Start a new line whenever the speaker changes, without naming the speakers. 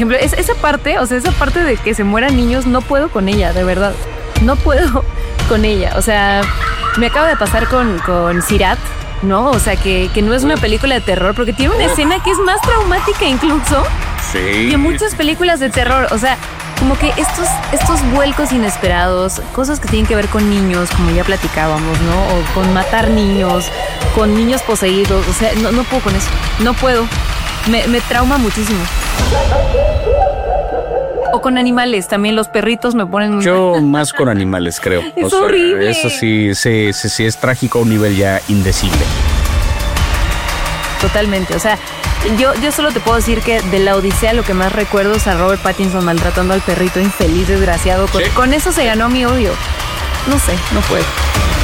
ejemplo, esa parte, o sea, esa parte de que se mueran niños, no puedo con ella, de verdad. No puedo con ella. O sea, me acaba de pasar con Sirat, ¿no? O sea, que no es una película de terror, porque tiene una escena que es más traumática incluso que muchas películas de terror. O sea, como que estos vuelcos inesperados, cosas que tienen que ver con niños, como ya platicábamos, ¿no? O con matar niños, con niños poseídos. O sea, no puedo con eso. No puedo. Me trauma muchísimo. O con animales, también los perritos me ponen muy...
Yo más con animales, creo.
Es horrible.
Eso sí es trágico a un nivel ya indecible.
Totalmente, o sea, yo solo te puedo decir que de la Odisea lo que más recuerdo es a Robert Pattinson maltratando al perrito infeliz, desgraciado. Con eso se ganó mi odio. No sé, no puedo.